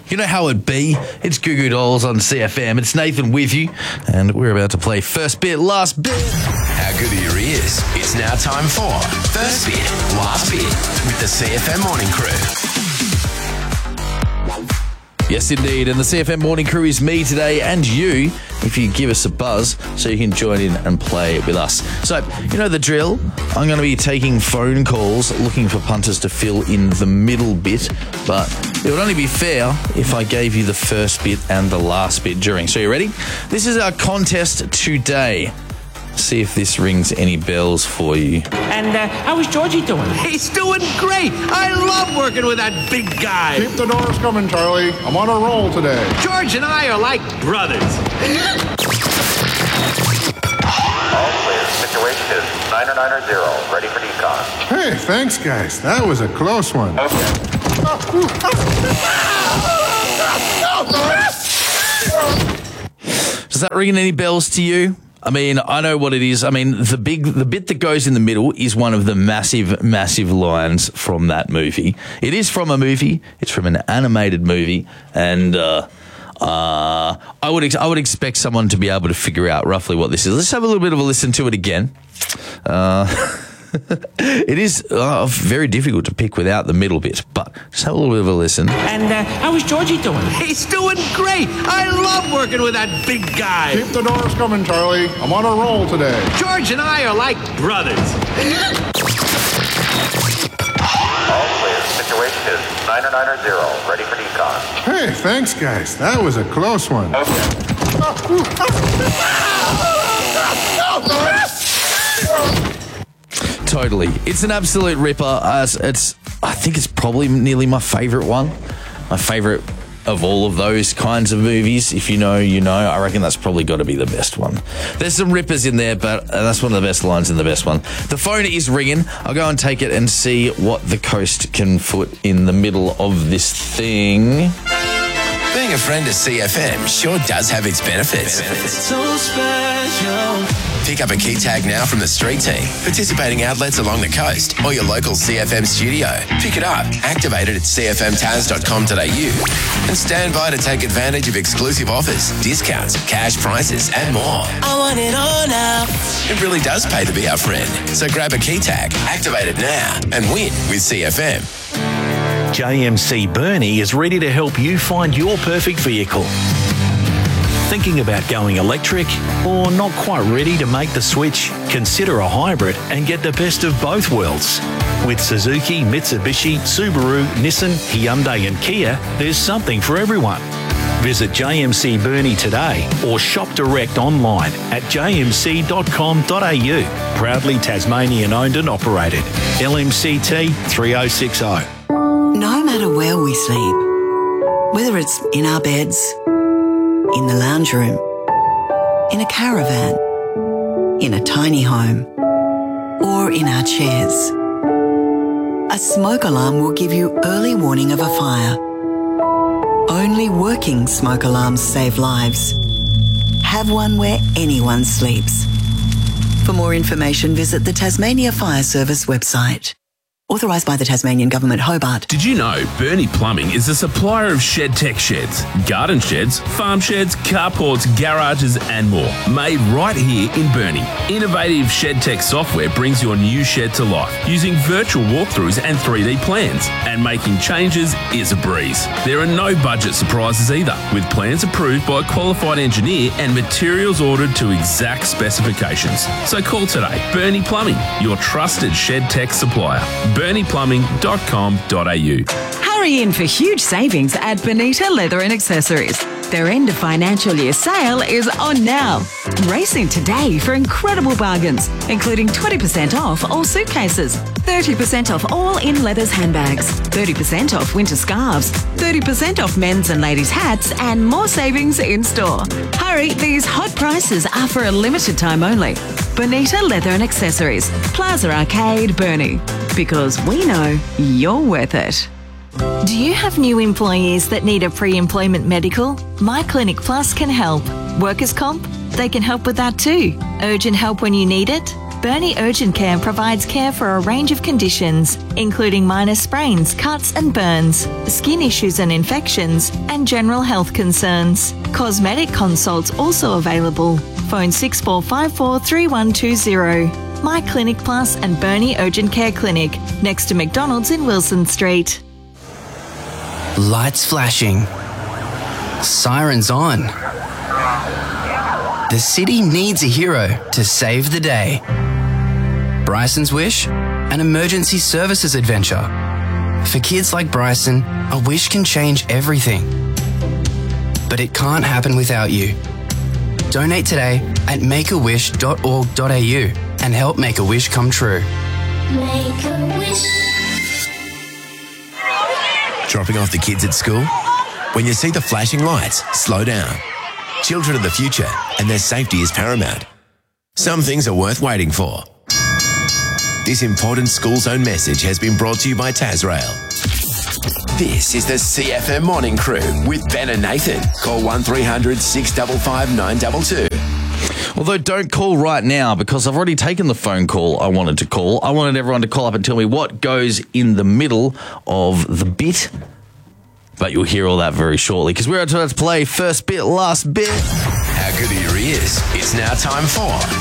You know how it be. It's Goo Goo Dolls on CFM. It's Nathan with you, and we're about to play First Bit, Last Bit. How good are your ears? It's now time for First Bit, Last Bit with the CFM Morning Crew. Yes, indeed. And the CFM Morning Crew is me today and you, if you give us a buzz so you can join in and play with us. So, you know the drill. I'm going to be taking phone calls looking for punters to fill in the middle bit, but it would only be fair if I gave you the first bit and the last bit during. So you ready? This is our contest today. See if this rings any bells for you. And how is Georgie doing? He's doing great. I love working with that big guy. Keep the doors coming, Charlie. I'm on a roll today. George and I are like brothers. All clear. Situation is 990. Ready for decon. Hey, thanks, guys. That was a close one. Does that ring any bells to you? I mean, I know what it is. I mean, the bit that goes in the middle is one of the massive lines from that movie. It is from a movie. It's from an animated movie, and I would expect someone to be able to figure out roughly what this is. Let's have a little bit of a listen to it again. It is very difficult to pick without the middle bit, but just have a little bit of a listen. And how is Georgie doing? He's doing great. I love working with that big guy. Keep the doors coming, Charlie. I'm on a roll today. George and I are like brothers. All clear. Situation is 990. Ready for decon. Hey, thanks, guys. That was a close one. Totally. It's an absolute ripper. I think it's probably nearly my favourite one. My favourite of all of those kinds of movies. If you know, you know. I reckon that's probably got to be the best one. There's some rippers in there, but that's one of the best lines in the best one. The phone is ringing. I'll go and take it and see what the coast can put in the middle of this thing. Being a friend of CFM sure does have its benefits. So special. Pick up a key tag now from the street team, participating outlets along the coast, or your local CFM studio. Pick it up, activate it at cfmtaz.com.au, and stand by to take advantage of exclusive offers, discounts, cash prizes, and more. I want it all now. It really does pay to be our friend. So grab a key tag, activate it now, and win with CFM. JMC Burnie is ready to help you find your perfect vehicle. Thinking about going electric or not quite ready to make the switch? Consider a hybrid and get the best of both worlds. With Suzuki, Mitsubishi, Subaru, Nissan, Hyundai and Kia, there's something for everyone. Visit JMC Burnie today or shop direct online at jmc.com.au. Proudly Tasmanian owned and operated. LMCT 3060. No matter where we sleep, whether it's in our beds, in the lounge room, in a caravan, in a tiny home, or in our chairs, a smoke alarm will give you early warning of a fire. Only working smoke alarms save lives. Have one where anyone sleeps. For more information, visit the Tasmania Fire Service website. Authorised by the Tasmanian Government, Hobart. Did you know Burnie Plumbing is a supplier of ShedTech sheds, garden sheds, farm sheds, carports, garages and more, made right here in Burnie. Innovative ShedTech software brings your new shed to life using virtual walkthroughs and 3D plans, and making changes is a breeze. There are no budget surprises either, with plans approved by a qualified engineer and materials ordered to exact specifications. So call today. Burnie Plumbing, your trusted ShedTech supplier. BurniePlumbing.com.au. Hurry in for huge savings at Bonita Leather and Accessories. Their end of financial year sale is on now. Race in today for incredible bargains, including 20% off all suitcases, 30% off all in leathers handbags, 30% off winter scarves, 30% off men's and ladies' hats, and more savings in store. Hurry, these hot prices are for a limited time only. Bonita Leather and Accessories, Plaza Arcade, Burnie. Because we know you're worth it. Do you have new employees that need a pre-employment medical? My Clinic Plus can help. Workers' comp? They can help with that too. Urgent help when you need it? Bernie Urgent Care provides care for a range of conditions, including minor sprains, cuts and burns, skin issues and infections, and general health concerns. Cosmetic consults also available. Phone 6454 3120. My Clinic Plus and Bernie Urgent Care Clinic, next to McDonald's in Wilson Street. Lights flashing. Sirens on. The city needs a hero to save the day. Bryson's Wish, an emergency services adventure. For kids like Bryson, a wish can change everything. But it can't happen without you. Donate today at makeawish.org.au and help make a wish come true. Make a wish. Dropping off the kids at school? When you see the flashing lights, slow down. Children are the future, and their safety is paramount. Some things are worth waiting for. This important school zone message has been brought to you by Tasrail. This is the CFM Morning Crew with Ben and Nathan. Call 1300 655 922. Although don't call right now because I've already taken the phone call I wanted to call. I wanted everyone to call up and tell me what goes in the middle of the bit. But you'll hear all that very shortly because we're about to play first bit, last bit. How good are your ears? It's now time for